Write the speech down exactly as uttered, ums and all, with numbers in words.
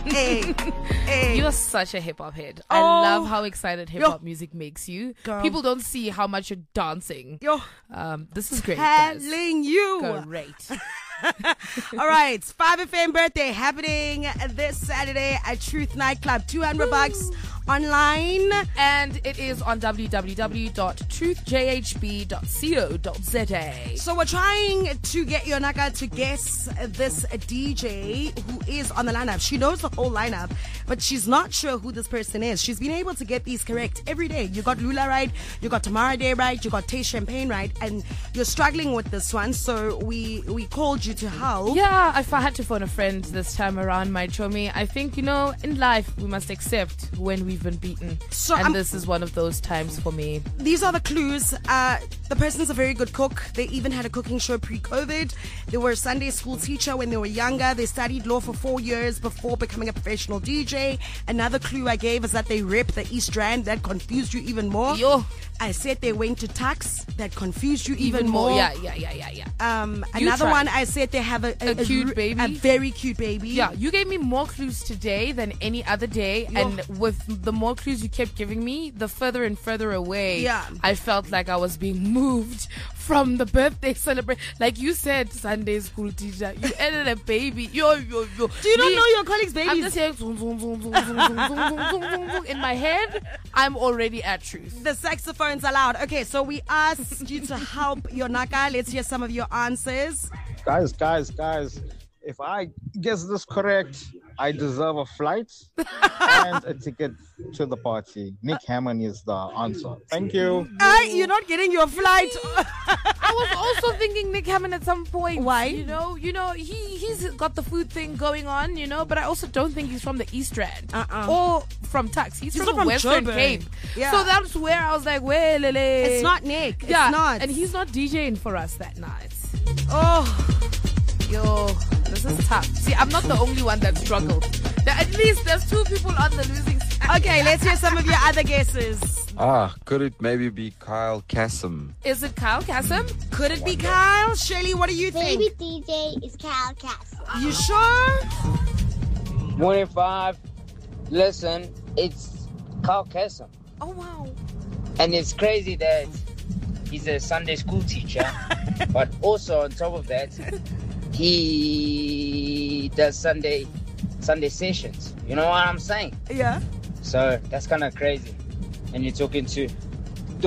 Hey, hey. You're such a hip hop head. Oh. I love how excited hip hop music makes you. Girl. People don't see how much you're dancing. Yo, Um, this is great, guys. telling you. Great. All right, five F M birthday happening this Saturday at Truth Nightclub. two hundred bucks online. And it is on w w w dot truth j h b dot co dot z a. So we're trying to get Yonaka to guess this D J who is on the lineup. She knows the whole lineup, but she's not sure who this person is. She's been able to get these correct every day. You got Lula right, you got Tamara Day right, you got Taste Champagne right, and you're struggling with this one. So we we called you to help. Yeah, if I had to phone a friend this time around, my chummy, I think, you know, in life we must accept when we've been beaten. So and I'm- this is one of those times for me. These are the clues. Uh, the person's a very good cook. They even had a cooking show pre-COVID. They were a Sunday school teacher when they were younger. They studied law for four years before becoming a professional D J. Another clue I gave is that they rep the East Rand. That confused you even more. Yo. I said they went to tax. That confused you even, Even more. Yeah, yeah, yeah, yeah, yeah. Um, You another tried. one, I said they have a, A cute r- baby. a very cute baby. Yeah, you gave me more clues today than any other day, Yo. and with the more clues you kept giving me, the further and further away, Yeah. I felt like I was being moved from the birthday celebration. Like you said, Sunday school teacher, you added a baby. Yo, yo, yo. Do you not Me- know your colleagues' I'm babies? just hearing zoom, zoom, zoom, zoom, zoom, zoom, zoom, zoom, zoom, zoom, zoom. In my head, I'm already at truth. The saxophones are loud. Okay, so we asked you to help Yonaka. Let's hear some of your answers. Guys, guys, guys, if I guess this correct, I deserve a flight and a ticket to the party. Nick Hammond is the answer. Thank you. Uh, you're not getting your flight. I was also thinking Nick Hammond at some point. Why? You know, you know, he he's got the food thing going on, you know, but I also don't think he's from the East Rand Uh-uh. or from Tux. He's, He's from not the from Western Joburg. Cape. Yeah. So that's where I was like, well, lele. It's not Nick. It's yeah, not. and he's not DJing for us that night. Oh, Yo, this is tough. See, I'm not the only one that struggled. There, at least there's two people on the losing side. okay. Let's hear some of your other guesses. Ah, could it maybe be Kyle Kassem? Is it Kyle Kassem? Could it be Kyle? Shirley, what do you think? Baby D J is Cal Cass. You sure? One in five. Listen, it's Carl Kesem. Oh, wow. And it's crazy that he's a Sunday school teacher. But also on top of that, he does Sunday Sunday sessions. You know what I'm saying? Yeah. So that's kind of crazy. And you're talking to